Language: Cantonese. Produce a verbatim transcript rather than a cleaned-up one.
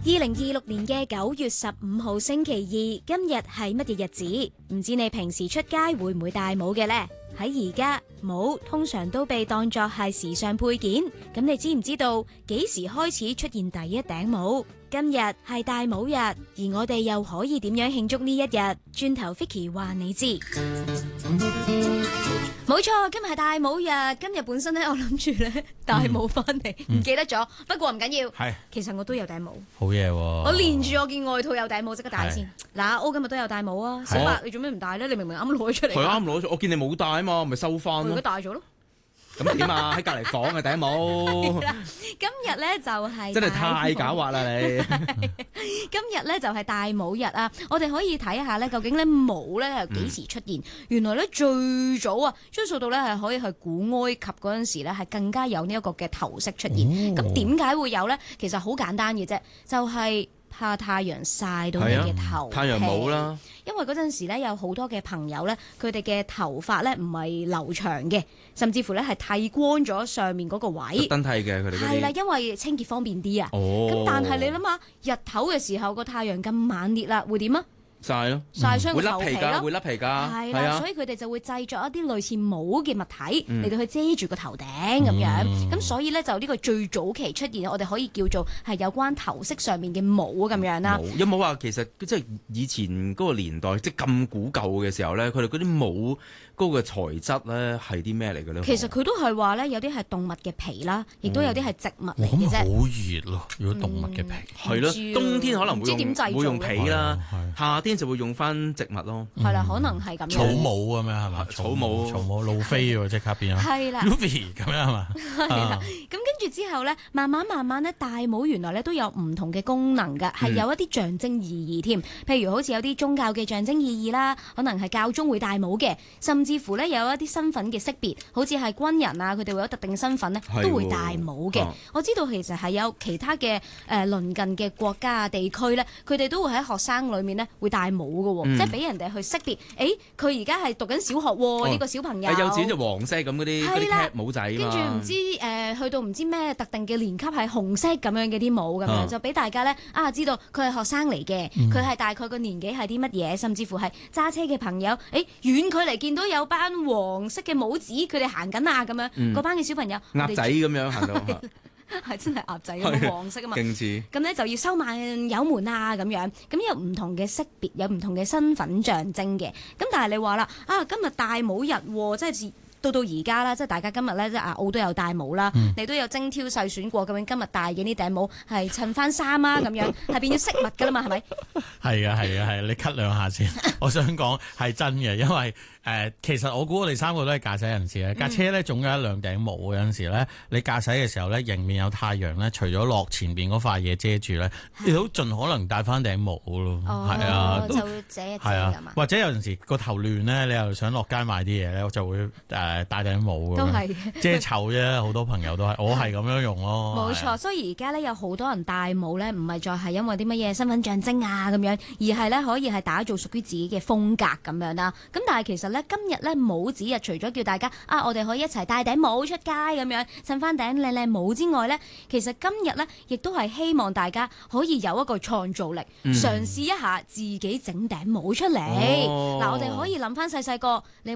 二零二六年嘅九月十五號星期二，今日係乜嘢日子？唔知你平時出街會唔會戴帽嘅呢？喺而家，帽通常都被當作係時尚配件。咁你知唔知道幾時開始出現第一頂帽？今日係戴帽日，而我哋又可以點樣慶祝呢一日？轉頭 Vicky 話你知。冇錯，今日係戴帽日。今日本身咧，我諗住咧戴帽翻嚟，唔、嗯、記得咗。不過唔緊要，係其實我都有頂帽。 好嘢喎！ 我連住我件外套有頂帽，即刻戴先。嗱，O 今日都有戴帽啊。小白，你做咩唔戴咧？你明明啱攞咗出嚟。 係啱攞咗，我見你冇戴啊嘛，咪收翻咯。 我而家戴咗咯。 咁點啊？喺隔離房嘅頂帽。 今日咧就係真係太狡猾啦你！ 今日咧就係戴帽日啊！我哋可以睇下咧，究竟咧帽咧係幾時出現？嗯、原來咧最早啊，追溯到咧係可以去古埃及嗰陣時咧，係更加有呢一個嘅頭飾出現。咁點解會有咧？其實好簡單嘅啫，就係、是。怕太陽曬到你嘅頭、啊， 太陽帽啦。 因為嗰陣時咧有好多嘅朋友咧，佢哋嘅頭髮咧唔係留長嘅，甚至乎咧係剃光咗上面嗰個位。特登剃嘅佢哋。 係啦，因為清潔方便啲啊。 哦。 咁但係你諗下，日頭嘅時候個太陽咁猛烈啦，會點啊？ 曬咯， 曬傷個頭皮咯， 會甩皮㗎， 係啦，所以佢哋就會製作一啲類似帽嘅物體嚟到去遮住個頭頂咁樣，咁、嗯、所以咧就呢個最早期出現，我哋可以叫做係有關頭飾上面嘅帽咁樣啦。 有冇話其實即係以前嗰個年代，即係咁古舊嘅時候咧，佢哋嗰啲帽嗰個材質咧係啲咩嚟嘅咧？ 其實佢都係話咧，有啲係動物嘅皮啦，亦都有啲係植物嚟嘅啫。 好熱咯，如果動物嘅皮係咯，冬天可能會用會用皮啦，夏天就會用翻植物咯， 係啦，可能係咁樣。 草帽咁樣係嘛？ 草帽， 草帽路飛喎，即刻變咗。係啦 ，Luffy 咁樣係嘛？ 係啦，咁跟住之後咧，慢慢慢慢咧，戴帽原來咧都有唔同嘅功能㗎，係有一啲象徵意義添。譬如好似有啲宗教嘅象徵意義啦，可能係教宗會戴帽嘅，甚至乎咧有一啲身份嘅識別，好似係軍人啊，佢哋會有特定身份咧，都會戴帽嘅。我知道其實係有其他嘅誒鄰近嘅國家啊地區咧，佢哋都會喺學生裏面咧會戴帽。嗯、即係俾人哋去識別，誒佢而家係讀緊小學喎，呢、哦、個小朋友。 幼稚園就黃色咁嗰啲嗰啲 cap 帽仔，跟住唔知誒、呃、去到唔知咩特定嘅年級係紅色咁樣嘅啲帽咁樣，啊、就俾大家咧啊知道佢係學生嚟嘅，佢係、嗯、大概個年紀係啲乜嘢，甚至乎係揸車嘅朋友，誒遠距離見到有班黃色嘅帽子，佢哋行緊啊咁樣，嗰、嗯、班嘅小朋友鴨仔咁樣行到。 係真係鴨仔咁黃色啊嘛，咁咧就要收慢油門啊咁樣，咁有唔同嘅識別，有唔同嘅身份象徵嘅。咁但係你話啦，啊今日戴帽日，即係到到而家啦，即係大家今日咧即係阿澳都有戴帽啦，嗯、你都有精挑細選過，究竟今日戴嘅呢頂帽係襯翻衫啊咁樣，係變咗飾物噶啦嘛，係咪？係啊係啊係，你咳兩下先。我想講係真嘅，因為。誒、呃，其實我估我哋三個都係駕駛人士咧，架、嗯、車咧總有一兩頂帽，有陣時咧，你駕駛嘅時候咧，迎面有太陽咧，除咗落前邊嗰塊嘢遮住咧，你都盡可能戴翻頂帽咯，係、哦、啊， 就遮一遮㗎嘛。 或者有陣時個頭亂咧，你又想落街買啲嘢咧，我就會誒、呃、戴頂帽咁樣，都係遮醜啫。好多朋友都係，我係咁樣用咯。冇錯， 所以而家咧有好多人戴帽咧，唔係再係因為啲乜嘢身份象徵啊咁樣，而係咧可以係打造屬於自己嘅風格咁樣啦。咁但係其實咧。今日咧帽子日，除咗叫大家啊，我哋可以一齊戴頂帽出街咁樣襯翻頂靚靚帽之外咧，其實今日咧亦都係希望大家可以有一個創造力，嗯、嘗試一下自己整頂帽出嚟。嗱、哦，我哋可以諗翻細細個，你